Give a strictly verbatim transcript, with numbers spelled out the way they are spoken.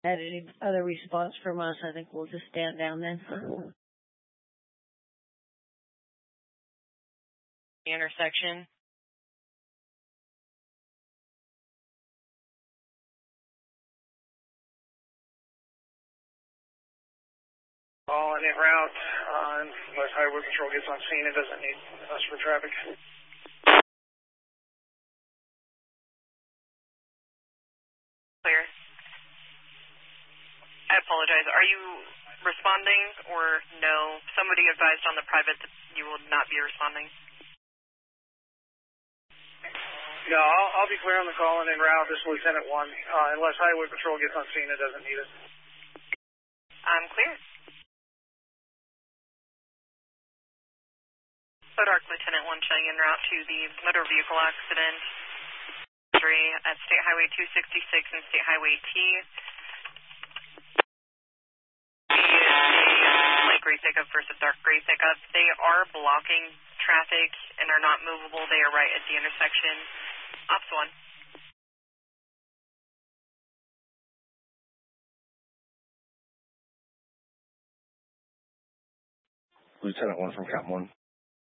had any other response from us, I think we'll just stand down then. The intersection. All in en route, uh, unless Highway Patrol gets on scene, it doesn't need us for traffic. Clear. I apologize. Are you responding or no? Somebody advised on the private that you will not be responding. No, I'll, I'll be clear on the call and en route. This is Lieutenant one. Uh, unless Highway Patrol gets on scene, it doesn't need us. I'm clear. Dark Lieutenant one showing en route to the motor vehicle accident at State Highway two sixty-six and State Highway T. The light gray pickup versus dark gray pickup. They are blocking traffic and are not movable. They are right at the intersection. Ops one. Lieutenant one from Cap one.